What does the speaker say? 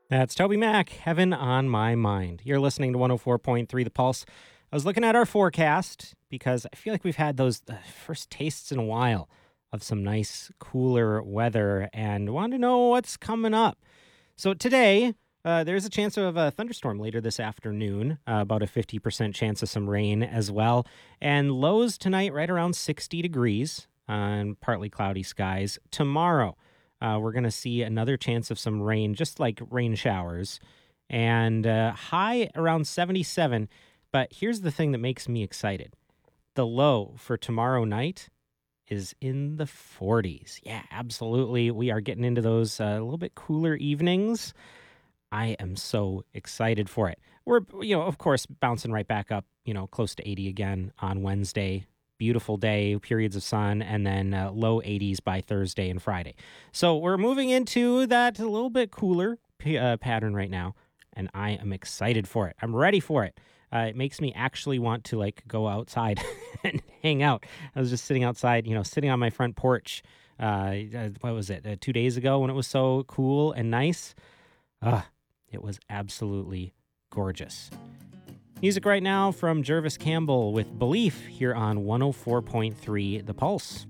That's Toby Mac, Heaven on My Mind. You're listening to 104.3 The Pulse. I was looking at our forecast because I feel like we've had those first tastes in a while of some nice, cooler weather and want to know what's coming up. So today, there's a chance of a thunderstorm later this afternoon, about a 50% chance of some rain as well. And lows tonight right around 60 degrees and partly cloudy skies. Tomorrow, we're going to see another chance of some rain, just like rain showers, and high around 77. But here's the thing that makes me excited. The low for tomorrow night is in the 40s. Yeah, absolutely. We are getting into those a little bit cooler evenings. I am so excited for it. We're, of course, bouncing right back up, close to 80 again on Wednesday. Beautiful day, periods of sun, and then low 80s by Thursday and Friday. So we're moving into that a little bit cooler pattern right now, and I am excited for it. I'm ready for it. It makes me actually want to go outside and hang out. I was just sitting outside, sitting on my front porch. What was it? 2 days ago when it was so cool and nice. It was absolutely gorgeous. Music right now from Jervis Campbell with Belief here on 104.3 The Pulse.